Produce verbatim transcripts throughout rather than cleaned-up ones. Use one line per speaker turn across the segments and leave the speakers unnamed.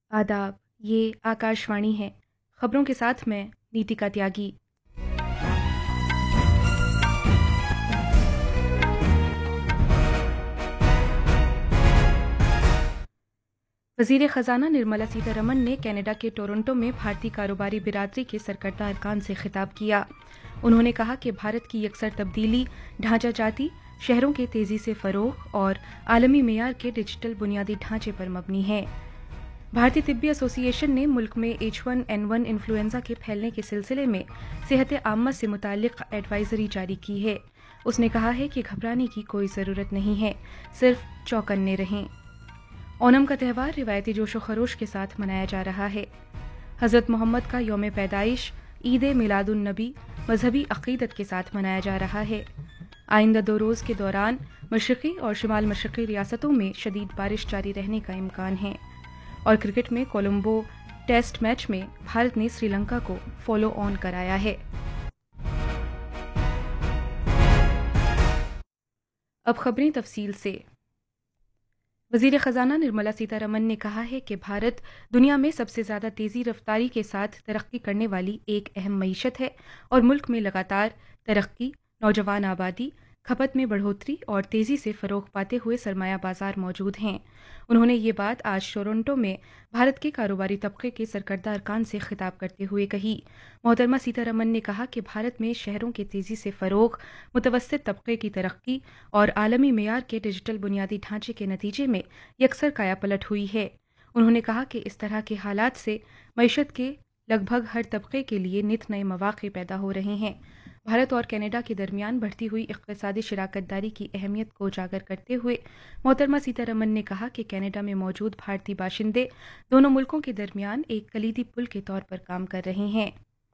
आदाब, ये आकाशवाणी है। खबरों के साथ मैं नीतिका त्यागी। वजीर खजाना निर्मला सीतारमण ने कनाडा के टोरंटो में भारतीय कारोबारी बिरादरी के सरकर्ता अरकान से खिताब किया। उन्होंने कहा कि भारत की यकसर तब्दीली ढांचा जाती, शहरों के तेजी से फरोग और आलमी मेयार के डिजिटल बुनियादी ढांचे पर मबनी है। भारतीय तिब्बी एसोसिएशन ने मुल्क में H one N one influenza के फैलने के सिलसिले में सेहत आम्मा से मुतालिक एडवाइजरी जारी की है। उसने कहा है कि घबराने की कोई ज़रूरत नहीं है, सिर्फ चौकन्ने रहें। ओणम का त्यौहार रिवायती जोशो खरोश के साथ मनाया जा रहा है। हज़रत मोहम्मद का यौम पैदाइश ईद मिलादुन नबी मजहबी अकीदत के साथ मनाया जा रहा है। आइंदा दो रोज़ के दौरान मशरक़ी और शिमाल मशरक़ी रियासतों में शदीद बारिश जारी रहने का इम्कान है। और क्रिकेट में कोलंबो टेस्ट मैच में भारत ने श्रीलंका को फॉलो ऑन कराया है। अब खबरें तफसील से। वजीर खजाना निर्मला सीतारमण ने कहा है कि भारत दुनिया में सबसे ज्यादा तेजी रफ्तारी के साथ तरक्की करने वाली एक अहम मईशत है और मुल्क में लगातार तरक्की, नौजवान आबादी, खपत में बढ़ोतरी और तेजी से फरोग पाते हुए सरमाया बाजार मौजूद हैं। उन्होंने ये बात आज टोरंटो में भारत के कारोबारी तबके के सरकर्दा अरकान से खिताब करते हुए कही। मोहतरमा सीतारमण ने कहा कि भारत में शहरों के तेजी से फरोग, मुतवस्सित तबके की तरक्की और आलमी मेयार के डिजिटल बुनियादी ढांचे के नतीजे में यकसर कायापलट हुई है। उन्होंने कहा कि इस तरह के हालात से मईशत के लगभग हर तबके के लिए नित नए मौके पैदा हो रहे हैं। भारत और कनाडा के दरमियान बढ़ती हुई इक़्तिसादी शराकतदारी की अहमियत को उजागर करते हुए मोहतरमा सीतारमण ने कहा कि कनाडा में मौजूद भारतीय बाशिंदे दोनों मुल्कों के दरमियान एक कलीदी पुल के तौर पर काम कर रहे हैं।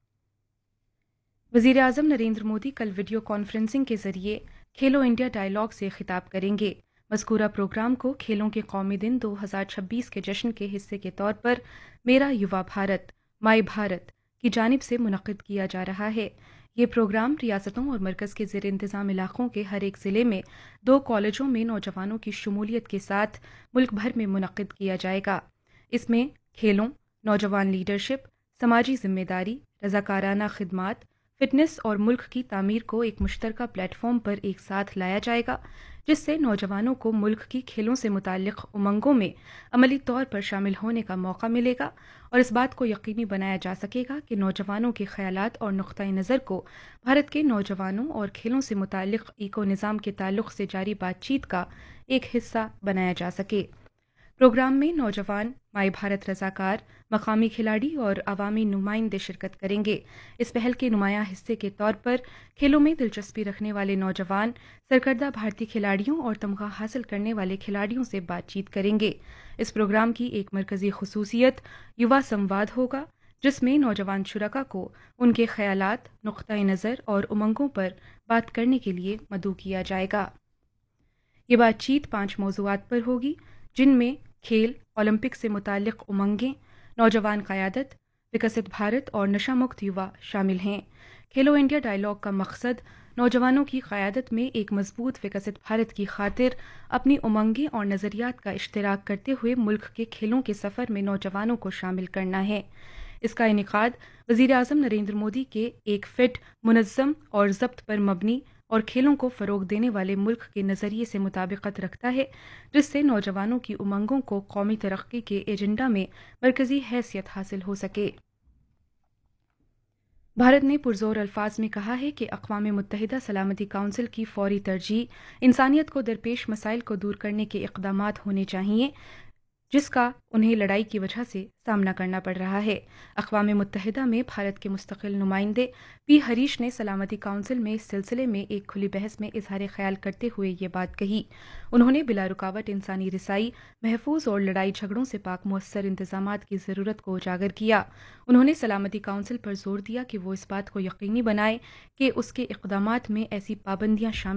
वज़ीर आज़म नरेंद्र मोदी कल वीडियो कॉन्फ्रेंसिंग के जरिए खेलो इंडिया डायलॉग से खिताब करेंगे। मज़कूरा प्रोग्राम को खेलों के कौमी दिन दो हज़ार छब्बीस के जश्न के हिस्से के तौर पर मेरा युवा भारत, माई भारत की जानिब से मुनक़्क़िद किया जा रहा है। ये प्रोग्राम रियासतों और मरकज़ के ज़ेर इंतज़ाम इलाक़ों के हर एक ज़िले में दो कॉलेजों में नौजवानों की शमूलियत के साथ मुल्क भर में मुनक़्क़िद किया जाएगा। इसमें खेलों, नौजवान लीडरशिप, समाजी ज़िम्मेदारी, रज़ाकाराना खिदमात, फ़िटनेस और मुल्क की तामीर को एक मुश्तरका प्लेटफॉर्म पर एक साथ लाया जाएगा, जिससे नौजवानों को मुल्क की खेलों से मुताल्लिक़ उमंगों में अमली तौर पर शामिल होने का मौका मिलेगा और इस बात को यकीनी बनाया जा सकेगा कि नौजवानों के ख़यालात और नुक़्ता नज़र को भारत के नौजवानों और खेलों से मुताल्लिक़ इको निज़ाम के ताल्लुक़ से जारी बातचीत का एक हिस्सा बनाया जा सके। प्रोग्राम में नौजवान, माई भारत रज़ाकार, मकामी खिलाड़ी और अवामी नुमाइंदे शिरकत करेंगे। इस पहल के नुमायां हिस्से के तौर पर खेलों में दिलचस्पी रखने वाले नौजवान सरकर्दा भारतीय खिलाड़ियों और तमगा हासिल करने वाले खिलाड़ियों से बातचीत करेंगे। इस प्रोग्राम की एक मरकजी खुसूसियत युवा संवाद होगा, जिसमें नौजवान शुरका को उनके ख़यालात, नुक़्ता नज़र और उमंगों पर बात करने के लिए मदऊ किया जाएगा। ये बातचीत पाँच मौज़ूआत पर होगी, जिनमें खेल, ओलंपिक से मुताल्लिक़ उमंगें, नौजवान क़यादत, विकसित भारत और नशा मुक्त युवा शामिल हैं। खेलो इंडिया डायलॉग का मकसद नौजवानों की क़यादत में एक मजबूत विकसित भारत की खातिर अपनी उमंगें और नज़रियात का इश्तिराक करते हुए मुल्क के खेलों के सफ़र में नौजवानों को शामिल करना है। इसका इनेकाद वज़ीर आज़म नरेंद्र मोदी के एक फिट, मुनज़्ज़म और ज़ब्त पर मबनी और खेलों को फ़रोग देने वाले मुल्क के नज़रिए से मुताबिकत रखता है, जिससे नौजवानों की उमंगों को कौमी तरक्की के एजेंडा में मरकज़ी हैसियत हासिल हो सके। भारत ने पुरज़ोर अल्फाज में कहा है कि अक़वाम मुत्तहिदा सलामती काउंसिल की फ़ौरी तरजीह इंसानियत को दरपेश मसाइल को दूर करने के इक़दामात होने चाहिए, जिसका उन्हें लड़ाई की वजह से सामना करना पड़ रहा है। अक़वाम मुत्तहिदा में भारत के मुस्तक़िल नुमाइंदे पी हरीश ने सलामती काउंसिल में इस सिलसिले में एक खुली बहस में इज़हार ख़याल करते हुए ये बात कही। उन्होंने बिला रुकावट इंसानी रिसाई, महफूज और लड़ाई झगड़ों से पाक मुअस्सर इंतज़ामात की ज़रूरत को उजागर किया। उन्होंने सलामती काउंसिल पर जोर दिया कि वो इस बात को यकीनी बनाए कि उसके इक़दामात में ऐसी पाबंदियाँ शामिल